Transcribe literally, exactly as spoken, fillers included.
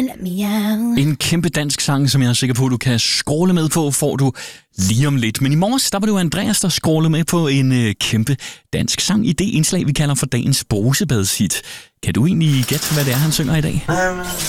let me out. En kæmpe dansk sang, som jeg er sikker på, du kan scrolle med på, får du lige om lidt. Men i morges, der var det jo Andreas, der scrollede med på en øh, kæmpe dansk sang i det indslag, vi kalder for dagens brusebads hit. Kan du egentlig gætte, hvad det er, han synger i dag?